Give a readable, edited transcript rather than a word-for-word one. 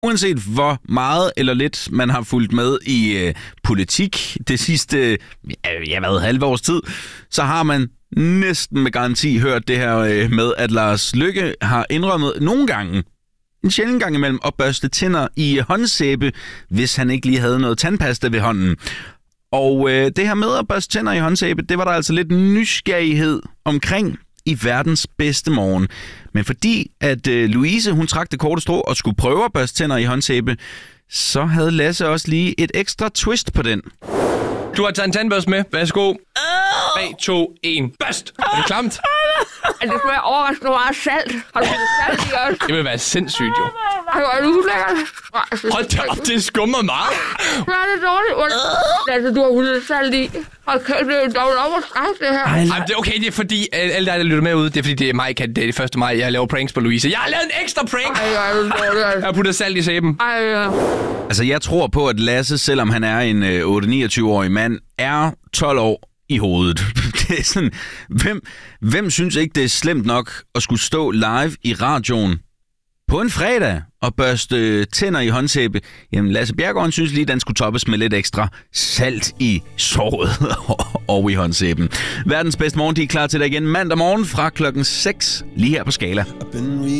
Uanset hvor meget eller lidt man har fulgt med i politik det sidste, halve års tid, så har man næsten med garanti hørt det her med, at Lars Løkke har indrømmet nogle gange, en sjældent gang imellem, at børste tænder i håndsæbe, hvis han ikke lige havde noget tandpasta ved hånden. Og det her med at børste tænder i håndsæbe, det var der altså lidt nysgerrighed omkring i verdens bedste morgen. Men fordi at Louise, hun trak det korte strå og skulle prøve at børste tænder i håndsæbe, så havde Lasse også lige et ekstra twist på den. Du har taget en tandbørste med. Værsgo. 3, 2, 1. Børst! Er det klamt? Det smager overraskende meget salt. Har du salt i også? Det vil være sindssygt, jo. Ej, hvor er det ulækkert. Hold da op, det skummer meget. Hvad er det dårligt? Altså, du har hullet salt i. Hold kæft, det er jo dog op og stræk, det her. Ej, det er okay, det er fordi, alle der lytter med ud, det er fordi, det er mig, det er det 1. maj, jeg laver pranks på Louise. Jeg har lavet en ekstra prank! Ej, det er dårligt. Jeg har puttet salt i sæben. Ej, ja. Altså, jeg tror på, at Lasse, selvom han er en 8-29-årig mand, er 12 år i hovedet. Det er sådan, hvem synes ikke, det er slemt nok at skulle stå live i radioen på en fredag og børste tænder i håndsæbe? Jamen, Lasse Bjerregaard synes lige, den skulle toppes med lidt ekstra salt i såret og i håndsæben. Verdens bedste morgen, de er klar til dig igen mandag morgen fra klokken 6, lige her på Skala.